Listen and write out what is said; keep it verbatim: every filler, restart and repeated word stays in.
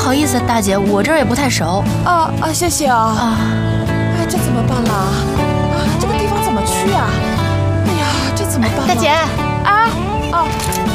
好意思，大姐，我这儿也不太熟。 啊啊，谢谢啊。啊，哎，这怎么办啦？啊，这个地方怎么去啊？哎呀，这怎么办？ 大姐， 啊啊！